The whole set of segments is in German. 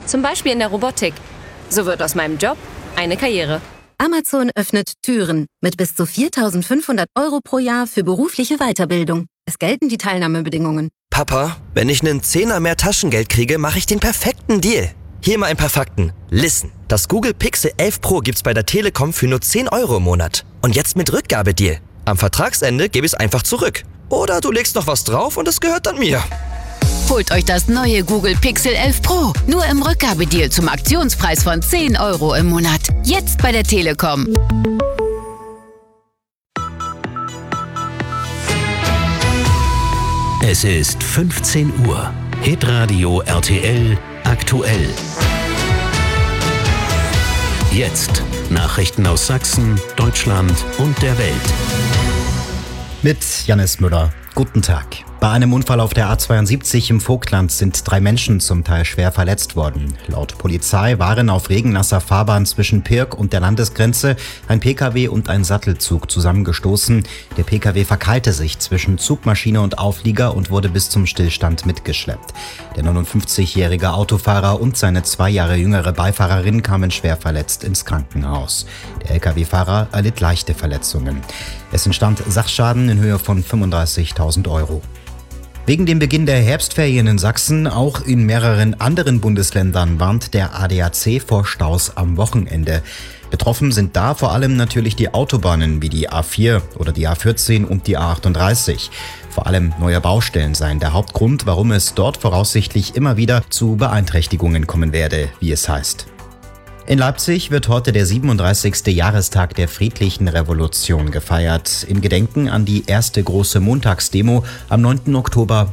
Zum Beispiel in der Robotik. So wird aus meinem Job eine Karriere. Amazon öffnet Türen mit bis zu 4.500 € pro Jahr für berufliche Weiterbildung. Es gelten die Teilnahmebedingungen. Papa, wenn ich einen Zehner mehr Taschengeld kriege, mache ich den perfekten Deal. Hier mal ein paar Fakten. Listen, das Google Pixel 11 Pro gibt's bei der Telekom für nur 10 € im Monat. Und jetzt mit Rückgabedeal. Am Vertragsende gebe ich es einfach zurück. Oder du legst noch was drauf und es gehört dann mir. Holt euch das neue Google Pixel 11 Pro. Nur im Rückgabedeal zum Aktionspreis von 10 € im Monat. Jetzt bei der Telekom. Es ist 15 Uhr. Hitradio RTL aktuell. Jetzt Nachrichten aus Sachsen, Deutschland und der Welt. Mit Jannis Müller. Guten Tag. Bei einem Unfall auf der A72 im Vogtland sind 3 Menschen zum Teil schwer verletzt worden. Laut Polizei waren auf regennasser Fahrbahn zwischen Pirk und der Landesgrenze ein Pkw und ein Sattelzug zusammengestoßen. Der Pkw verkeilte sich zwischen Zugmaschine und Auflieger und wurde bis zum Stillstand mitgeschleppt. Der 59-jährige Autofahrer und seine 2 Jahre jüngere Beifahrerin kamen schwer verletzt ins Krankenhaus. Der Lkw-Fahrer erlitt leichte Verletzungen. Es entstand Sachschaden in Höhe von 35.000 €. Wegen dem Beginn der Herbstferien in Sachsen, auch in mehreren anderen Bundesländern, warnt der ADAC vor Staus am Wochenende. Betroffen sind da vor allem natürlich die Autobahnen wie die A4 oder die A14 und die A38. Vor allem neue Baustellen seien der Hauptgrund, warum es dort voraussichtlich immer wieder zu Beeinträchtigungen kommen werde, wie es heißt. In Leipzig wird heute der 37. Jahrestag der Friedlichen Revolution gefeiert, in Gedenken an die erste große Montagsdemo am 9. Oktober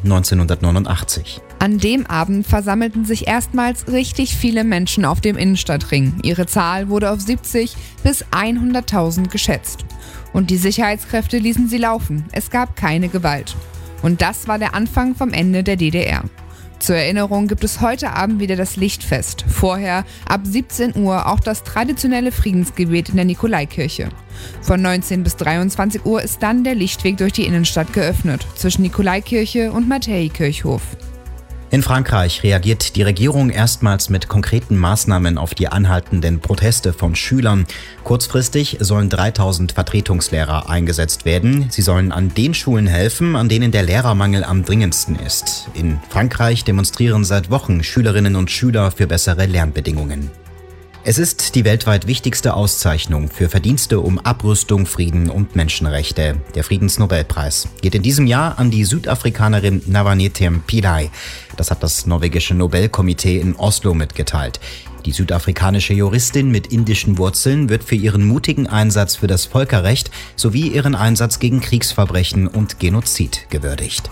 1989. An dem Abend versammelten sich erstmals richtig viele Menschen auf dem Innenstadtring. Ihre Zahl wurde auf 70 bis 100.000 geschätzt. Und die Sicherheitskräfte ließen sie laufen. Es gab keine Gewalt. Und das war der Anfang vom Ende der DDR. Zur Erinnerung gibt es heute Abend wieder das Lichtfest. Vorher ab 17 Uhr auch das traditionelle Friedensgebet in der Nikolaikirche. Von 19 bis 23 Uhr ist dann der Lichtweg durch die Innenstadt geöffnet, zwischen Nikolaikirche und Matthäikirchhof. In Frankreich reagiert die Regierung erstmals mit konkreten Maßnahmen auf die anhaltenden Proteste von Schülern. Kurzfristig sollen 3.000 Vertretungslehrer eingesetzt werden. Sie sollen an den Schulen helfen, an denen der Lehrermangel am dringendsten ist. In Frankreich demonstrieren seit Wochen Schülerinnen und Schüler für bessere Lernbedingungen. Es ist die weltweit wichtigste Auszeichnung für Verdienste um Abrüstung, Frieden und Menschenrechte. Der Friedensnobelpreis geht in diesem Jahr an die Südafrikanerin Navanethem Pillay. Das hat das norwegische Nobelkomitee in Oslo mitgeteilt. Die südafrikanische Juristin mit indischen Wurzeln wird für ihren mutigen Einsatz für das Völkerrecht sowie ihren Einsatz gegen Kriegsverbrechen und Genozid gewürdigt.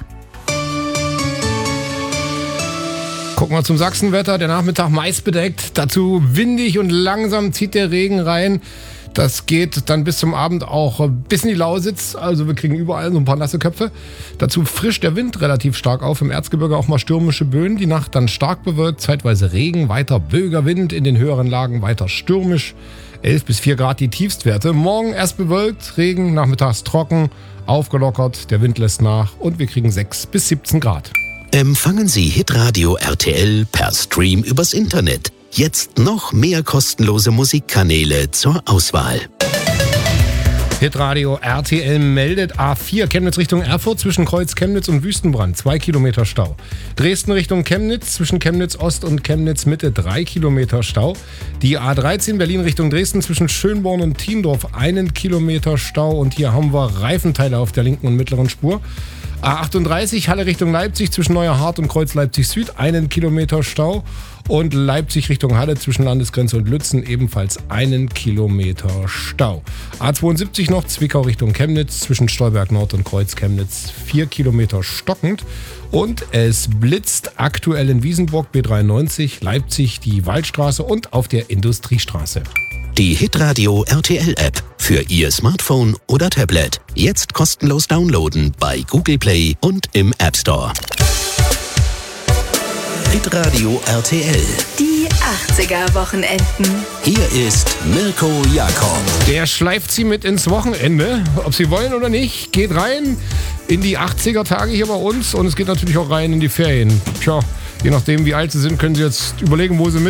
Gucken wir zum Sachsenwetter. Der Nachmittag meist bedeckt, dazu windig und langsam zieht der Regen rein. Das geht dann bis zum Abend auch bis in die Lausitz. Also wir kriegen überall so ein paar nasse Köpfe. Dazu frischt der Wind relativ stark auf. Im Erzgebirge auch mal stürmische Böen. Die Nacht dann stark bewölkt, zeitweise Regen, weiter böiger Wind. In den höheren Lagen weiter stürmisch. 11 bis 4 Grad die Tiefstwerte. Morgen erst bewölkt, Regen, nachmittags trocken, aufgelockert. Der Wind lässt nach und wir kriegen 6 bis 17 Grad. Empfangen Sie Hitradio RTL per Stream übers Internet. Jetzt noch mehr kostenlose Musikkanäle zur Auswahl. Hitradio RTL meldet A4 Chemnitz Richtung Erfurt zwischen Kreuz Chemnitz und Wüstenbrand 2 Kilometer Stau. Dresden Richtung Chemnitz zwischen Chemnitz Ost und Chemnitz Mitte 3 Kilometer Stau. Die A13 Berlin Richtung Dresden zwischen Schönborn und Thiendorf 1 Kilometer Stau. Und hier haben wir Reifenteile auf der linken und mittleren Spur. A38 Halle Richtung Leipzig zwischen Neuerhardt und Kreuz Leipzig Süd 1 Kilometer Stau. Und Leipzig Richtung Halle zwischen Landesgrenze und Lützen ebenfalls 1 Kilometer Stau. A72 noch Zwickau Richtung Chemnitz zwischen Stolberg Nord und Kreuz Chemnitz 4 Kilometer stockend. Und es blitzt aktuell in Wiesenburg B93, Leipzig die Waldstraße und auf der Industriestraße. Die Hitradio RTL App für Ihr Smartphone oder Tablet. Jetzt kostenlos downloaden bei Google Play und im App Store. Hitradio RTL. Die 80er-Wochenenden. Hier ist Mirko Jakob. Der schleift Sie mit ins Wochenende. Ob Sie wollen oder nicht, geht rein in die 80er-Tage hier bei uns. Und es geht natürlich auch rein in die Ferien. Tja, je nachdem wie alt Sie sind, können Sie jetzt überlegen, wo Sie mit